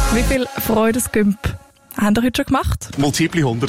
Wie viel Freudesgümp habt ihr heute schon gemacht? Multiple 100.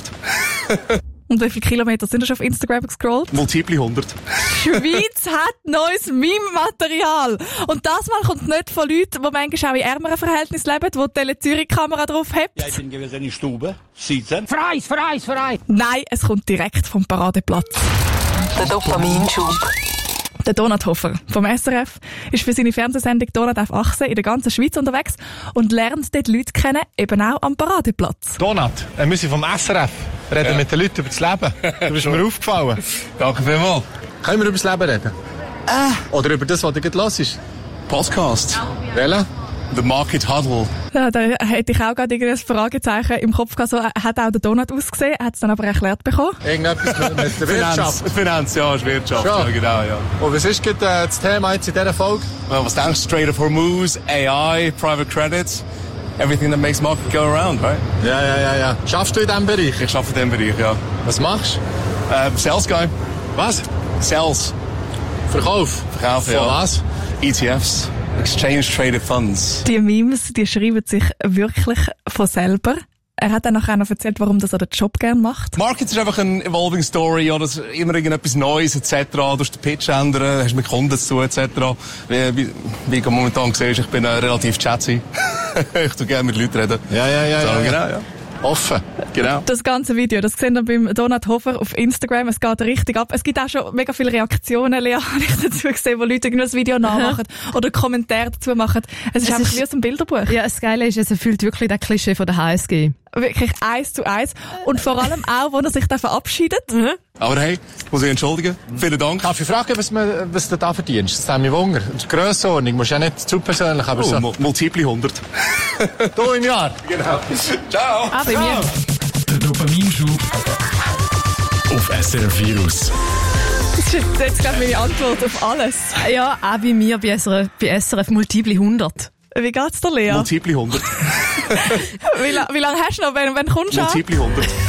Und wie viele Kilometer sind ihr schon auf Instagram gescrollt? Multiple 100. Die Schweiz hat neues Meme-Material. Und das Mal kommt nicht von Leuten, die manchmal auch in ärmeren Verhältnissen leben, die die Tele-Zürich-Kamera drauf hat. Ja, ich bin gewesen in die Stube. Sitzen. Freis. Nein, es kommt direkt vom Paradeplatz. Der Dopaminschub. Der Donat Hofer vom SRF ist für seine Fernsehsendung Donat auf Achse in der ganzen Schweiz unterwegs und lernt dort Leute kennen, eben auch am Paradeplatz. Donat, wir sind vom SRF. Reden mit den Leuten über das Leben. Du bist mir aufgefallen. Danke vielmals. Können wir über das Leben reden? Oder über das, was du gerade hörst? Podcast. Welcher? The Market Huddle. Ja, da hätte ich auch gerade irgendein Fragezeichen im Kopf gehabt, so hat auch der Donat ausgesehen, hat es dann aber erklärt bekommen. Irgendetwas mit der Wirtschaft. Finanz, ja, ist Wirtschaft. Schon. Ja, genau, ja. Und was ist gerade das Thema jetzt in dieser Folge? Was denkst du? Strait of Hormuz, AI, Private Credit, everything that makes market go around, right? Ja. Schaffst du in diesem Bereich? Ich arbeite in diesem Bereich, ja. Was machst Sales Guy. Was? Sales. Verkauf? Verkaufen, ja. Von was? ETFs. Exchange Traded Funds. Die Memes, die schreiben sich wirklich von selber. Er hat dann nachher noch erzählt, warum das er den Job gerne macht. Markets ist einfach eine evolving story, oder immer irgendetwas Neues etc. Du musst den Pitch ändern, hast mit Kunden zu tun etc. Wie du momentan siehst, ich bin relativ chatty. Ich tue gerne mit Leuten reden. Ja. Genau, ja. Offen. Genau. Das ganze Video, das sehen wir beim Donat Hofer auf Instagram. Es geht richtig ab. Es gibt auch schon mega viele Reaktionen, Lea, habe ich dazu gesehen, wo Leute irgendwie das Video nachmachen oder Kommentare dazu machen. Es ist einfach wie aus einem Bilderbuch. Ja, das Geile ist, es erfüllt wirklich den Klischee von der HSG. Wirklich 1:1. Und vor allem auch, wo er sich da verabschiedet. Aber hey, muss ich entschuldigen. Vielen Dank. Darf ich fragen, was du da verdienst? Das hat mich Wunder. Die Grössenordnung musst du ja nicht zu persönlich, aber so. Multiple 100. Du im Jahr. Genau. Ciao. Bei mir. Der Dopaminschub auf SRF Virus. Das ist jetzt gerade meine Antwort auf alles. Ja, auch bei mir, bei SRF Multiple 100. Wie geht's dir, Lea? Multiple 100. Wie lange hast du noch? Wann kommst du an? Multiple 100.